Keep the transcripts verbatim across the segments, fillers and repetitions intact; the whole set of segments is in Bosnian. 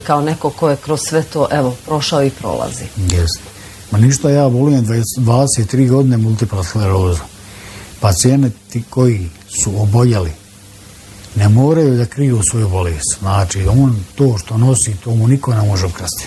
kao neko ko je kroz sve to, evo, prošao i prolazi. Jeste. Ma ništa, ja volim dvadeset tri godine multipla skleroza. Pacijenti koji su oboljeli ne moraju da kriju svoju bolest. Znači, on to što nosi, to mu niko ne može ukrasti.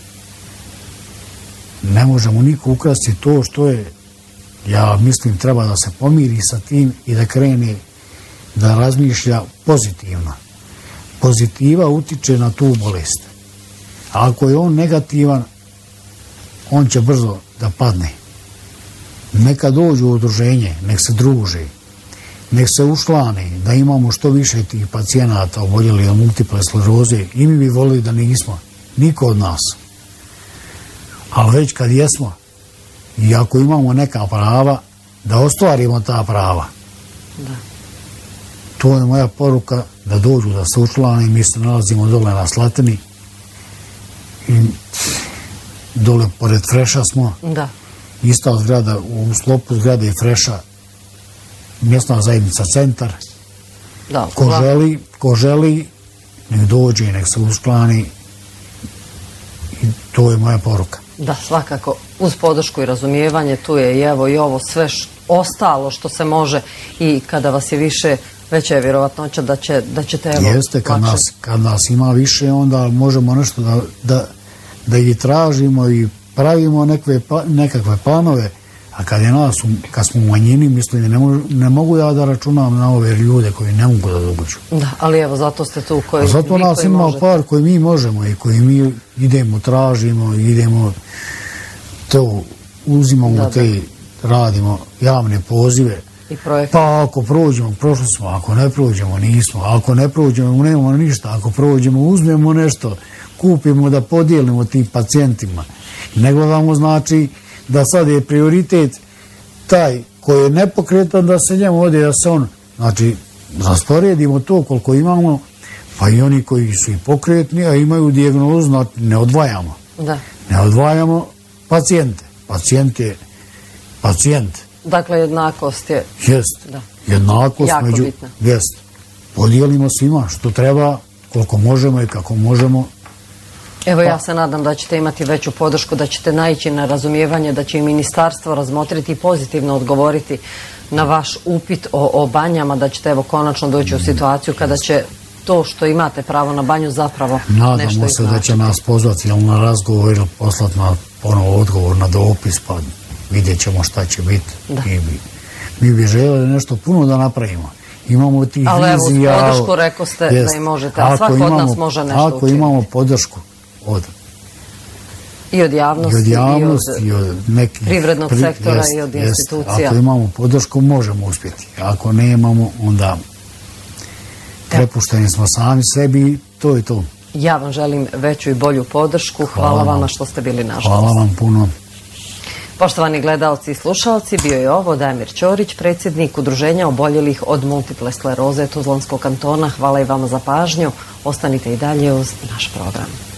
Ne može mu niko ukrasti to što je, ja mislim, treba da se pomiri sa tim i da krene da razmišlja pozitivno. Pozitiva utiče na tu bolest. A ako je on negativan, on će brzo da padne. Neka dođu u udruženje, nek se druže, nek se ušlane, da imamo što više tih pacijenata oboljeli od multiple skleroze. I mi bi volili da nismo, niko od nas. Ali već kad jesmo, i ako imamo neka prava, da ostvarimo ta prava. Da. To je moja poruka, da dođu, da se učlane. Mi se nalazimo dole na Slatini. I dole pored Freša smo. Da. Ista zgrada, u sklopu zgrade je Freša, mjesna zajednica Centar. Da, ko želi, ko želi, nek dođe i nek se učlani. I to je moja poruka. Da, svakako, uz podršku i razumijevanje, tu je i evo i ovo sve š, ostalo što se može, i kada vas je više, veća je vjerovatnoća da, će, da ćete evo... Jeste, kad nas, kad nas ima više, onda možemo nešto da, da, da i tražimo i pravimo nekve, nekakve planove, a kad je nas, kad smo u manjini, mislim, ne, mogu, ne mogu ja da računam na ove ljude koji ne mogu da dođu. Da, ali evo, zato ste tu koji... A zato vi nas koji ima možete. par koji mi možemo i koji mi idemo, tražimo, idemo to, uzimamo da, te, da. radimo javne pozive. I projekte. Pa ako prođemo, prošli smo, ako ne prođemo, nismo. Ako ne prođemo, nemamo ništa. Ako prođemo, uzmemo nešto, kupimo da podijelimo tim pacijentima. Ne gledamo, znači, da sad je prioritet taj koji je nepokretan, da se njemu ode, da se on, znači, rasporedimo to koliko imamo, pa i oni koji su i pokretni, a imaju dijagnozu, znači, ne odvajamo. Da. Ne odvajamo pacijente. Pacijent je pacijent. Dakle, jednakost je... Jest. Da. Jednakost jako među... bitna. Jest. Podijelimo svima što treba, koliko možemo i kako možemo. Evo, ja se nadam da ćete imati veću podršku, da ćete naići na razumijevanje, da će i ministarstvo razmotriti i pozitivno odgovoriti na vaš upit o, o banjama, da ćete evo konačno doći u situaciju kada će to što imate pravo na banju zapravo Nadamo nešto se iznačiti. da će nas pozvati ili na razgovor ili poslati na ponovo odgovor na dopis, pa vidjet ćemo šta će biti. Mi bi, mi bi željeli nešto puno da napravimo. Imamo tih vizija. Ali evo, uz podršku rekao ste jest, da i možete, a svako od nas može nešto ako učiniti. imamo podršku od I od javnosti, i od, javnosti, i od, i od nekih privrednog pri, sektora jest, i od jest, institucija. Ako imamo podršku, možemo uspjeti. Ako nemamo, onda prepušteni smo sami sebi, to je to. Ja vam želim veću i bolju podršku. Hvala, Hvala vama što ste bili naš Hvala vam puno. Poštovani gledalci i slušalci, bio je ovo Damir Ćorić, predsjednik Udruženja oboljelih od multiple skleroze Tuzlanskog kantona. Hvala i vama za pažnju. Ostanite i dalje uz naš program.